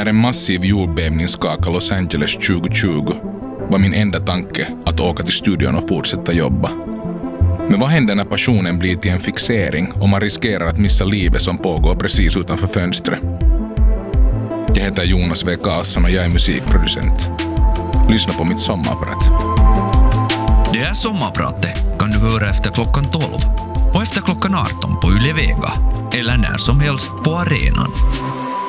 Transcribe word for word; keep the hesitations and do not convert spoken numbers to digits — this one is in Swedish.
När en massiv jordbävning skakade Los Angeles tjugo-tjugo var min enda tanke att åka till studion och fortsätta jobba. Men vad händer när passionen blir till en fixering och man riskerar att missa livet som pågår precis utanför fönstret? Jag heter Jonas W. Karlsson och jag är musikproducent. Lyssna på mitt sommarprat. Det här sommarpratet kan du höra efter klockan tolv och efter klockan arton på Yle Vega eller när som helst på arenan.